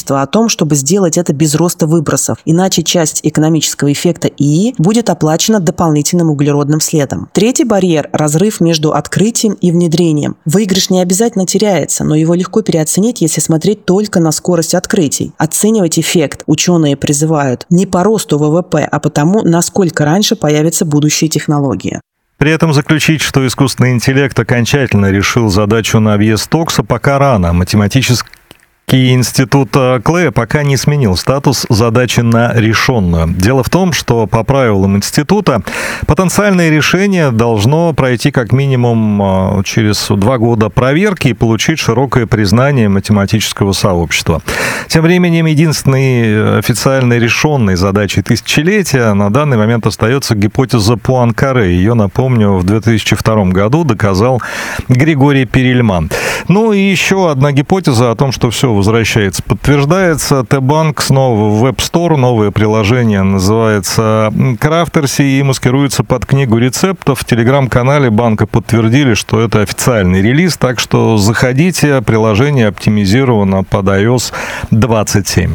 сообщества о том, чтобы сделать это без роста выбросов, иначе часть экономического эффекта ИИ будет оплачена дополнительным углеродным следом. Третий барьер – разрыв между открытием и внедрением. Выигрыш не обязательно теряется, но его легко переоценить, если смотреть только на скорость открытий. Оценивать эффект ученые призывают не по росту ВВП, а по тому, насколько раньше появятся будущие технологии. При этом заключить, что искусственный интеллект окончательно решил задачу Навье-Стокса, пока рано. Математический институт Клея пока не сменил статус задачи на решенную. Дело в том, что по правилам института потенциальное решение должно пройти как минимум через 2 года проверки и получить широкое признание математического сообщества. Тем временем единственной официально решенной задачей тысячелетия на данный момент остается гипотеза Пуанкаре. Ее, напомню, в 2002 году доказал Григорий Перельман. Ну и еще одна гипотеза о том, что все возвращается, подтверждается. Т-банк снова в Web Store, новое приложение называется Крафтерси и маскируется под книгу рецептов. В телеграм-канале банка подтвердили, что это официальный релиз, так что заходите, приложение оптимизировано под iOS 27.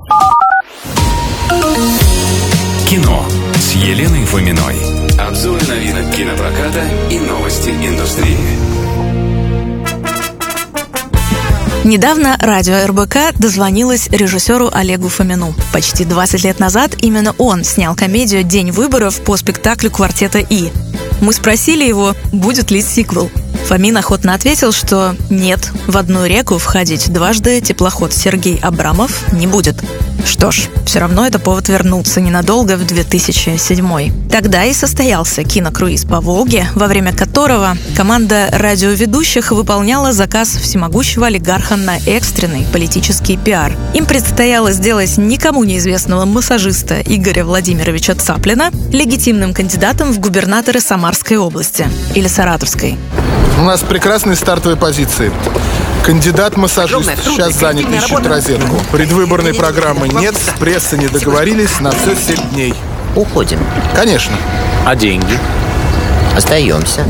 Кино с Еленой Фоминой. Обзоры новинок кинопроката и новости индустрии. Недавно радио РБК дозвонилось режиссеру Олегу Фомину. Почти 20 лет назад именно он снял комедию «День выборов» по спектаклю «Квартета И». Мы спросили его, будет ли сиквел. Фомин охотно ответил, что нет, в одну реку входить дважды теплоход Сергей Абрамов не будет. Что ж, все равно это повод вернуться ненадолго в 2007. Тогда и состоялся кинокруиз по Волге, во время которого команда радиоведущих выполняла заказ всемогущего олигарха на экстренный политический пиар. Им предстояло сделать никому неизвестного массажиста Игоря Владимировича Цаплина легитимным кандидатом в губернаторы Самарской области или Саратовской. У нас прекрасные стартовые позиции. Кандидат-массажист сейчас занят, ищет розетку. Предвыборной программы нет, с прессой не договорились, на все 7 дней. Уходим. Конечно. А деньги? Остаемся.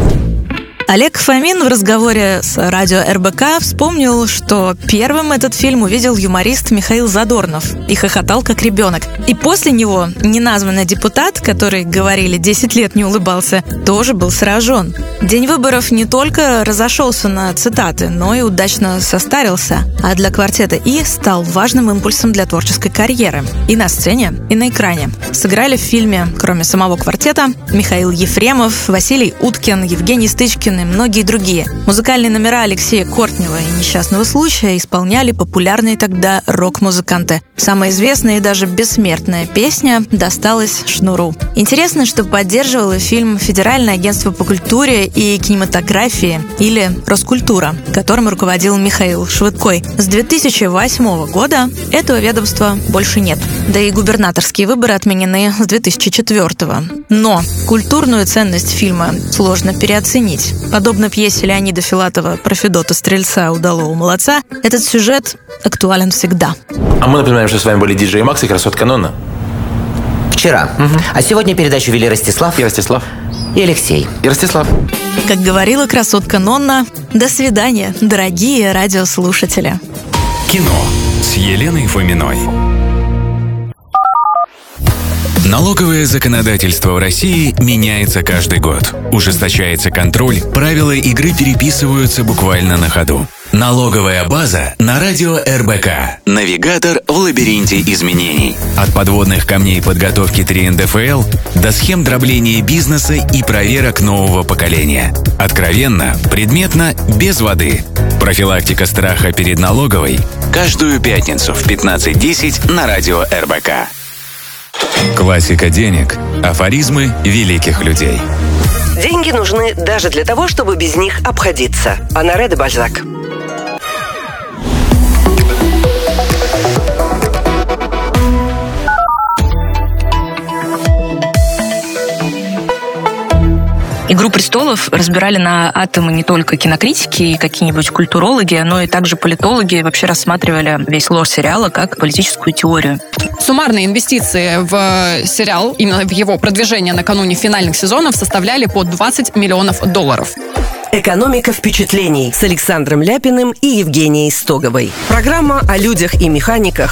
Олег Фомин в разговоре с радио РБК вспомнил, что первым этот фильм увидел юморист Михаил Задорнов и хохотал как ребенок. И после него неназванный депутат, который, говорили, 10 лет не улыбался, тоже был сражен. «День выборов» не только разошелся на цитаты, но и удачно состарился, а для «Квартета И» стал важным импульсом для творческой карьеры. И на сцене, и на экране. Сыграли в фильме, кроме самого «Квартета», Михаил Ефремов, Василий Уткин, Евгений Стычкин и многие другие. Музыкальные номера Алексея Кортнева и «Несчастного случая» исполняли популярные тогда рок-музыканты. Самая известная и даже бессмертная песня досталась Шнуру. Интересно, что поддерживало фильм Федеральное агентство по культуре и кинематографии, или Роскультура, которым руководил Михаил Швыдкой. С 2008 года этого ведомства больше нет. Да и губернаторские выборы отменены с 2004. Но культурную ценность фильма сложно переоценить. Подобно пьесе Леонида Филатова про Федота Стрельца «Удалого молодца», этот сюжет актуален всегда. А мы напоминаем, что с вами были диджей Макс и красотка Нонна. Вчера. А сегодня передачу вели Ростислав. И Ростислав. И Алексей. И Ростислав. Как говорила красотка Нонна, до свидания, дорогие радиослушатели. Кино с Еленой Фоминой. Налоговое законодательство в России меняется каждый год. Ужесточается контроль, правила игры переписываются буквально на ходу. Налоговая база на радио РБК. Навигатор в лабиринте изменений. От подводных камней подготовки 3 НДФЛ до схем дробления бизнеса и проверок нового поколения. Откровенно, предметно, без воды. Профилактика страха перед налоговой. Каждую пятницу в 15:10 на радио РБК. Классика денег. Афоризмы великих людей. Деньги нужны даже для того, чтобы без них обходиться. Оноре де Бальзак. «Игру престолов» разбирали на атомы не только кинокритики и какие-нибудь культурологи, но и также политологи вообще рассматривали весь лор сериала как политическую теорию. Суммарные инвестиции в сериал, именно в его продвижение накануне финальных сезонов, составляли по $20 миллионов. «Экономика впечатлений» с Александром Ляпиным и Евгенией Стоговой. Программа о людях и механиках,